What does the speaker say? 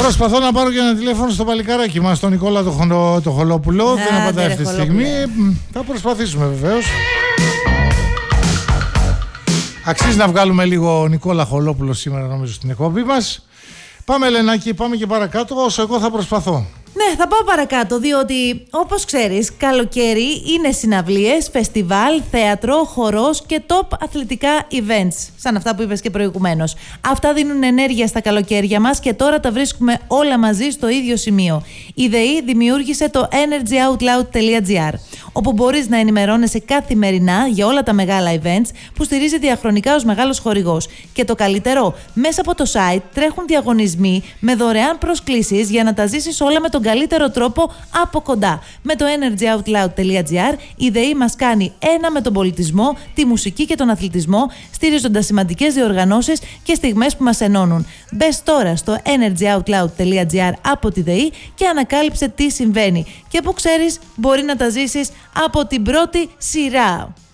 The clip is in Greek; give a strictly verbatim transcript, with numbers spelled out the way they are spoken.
Προσπαθώ να πάρω και ένα τηλέφωνο στο παλικάράκι μας, τον Νικόλα το, Χολο, το Χολόπουλο. Δεν απαντάει αυτή τη στιγμή. Θα προσπαθήσουμε βεβαίως. Αξίζει να βγάλουμε λίγο Νικόλα Χολόπουλο σήμερα, νομίζω, στην εκπομπή μας. Πάμε, Ελενάκη, πάμε και παρακάτω, όσο εγώ θα προσπαθώ. Ναι, θα πάω παρακάτω, διότι όπως ξέρεις, καλοκαίρι είναι συναυλίες, φεστιβάλ, θέατρο, χορός και top αθλητικά events, σαν αυτά που είπες και προηγουμένως. Αυτά δίνουν ενέργεια στα καλοκαίρια μας και τώρα τα βρίσκουμε όλα μαζί στο ίδιο σημείο. Η ΔΕΗ δημιούργησε το energy out loud τελεία gr, όπου μπορείς να ενημερώνεσαι καθημερινά για όλα τα μεγάλα events που στηρίζει διαχρονικά ως μεγάλος χορηγός. Και το καλύτερο, μέσα από το site τρέχουν διαγωνισμοί με δωρεάν προσκλήσεις για να τα ζήσεις όλα με τον καλύτερο τρόπο από κοντά. Με το energy out loud τελεία gr η ΔΕΗ μας κάνει ένα με τον πολιτισμό, τη μουσική και τον αθλητισμό, στηρίζοντας σημαντικές διοργανώσεις και στιγμές που μας ενώνουν. Μπες τώρα στο energy out loud τελεία gr από τη ΔΕΗ και ανακάλυψε τι συμβαίνει και που ξέρεις μπορεί να τα ζήσεις από την πρώτη σειρά.